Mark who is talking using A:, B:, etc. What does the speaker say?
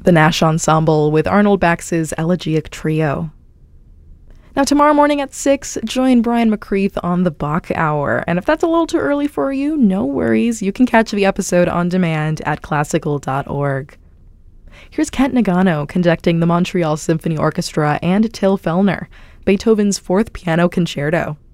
A: The Nash Ensemble with Arnold Bax's Elegiac Trio. Now, tomorrow morning at 6, join Brian McCreath on the Bach Hour. And if that's a little too early for you, no worries. You can catch the episode on demand at classical.org. Here's Kent Nagano conducting the Montreal Symphony Orchestra and Till Fellner, Beethoven's 4th Piano Concerto.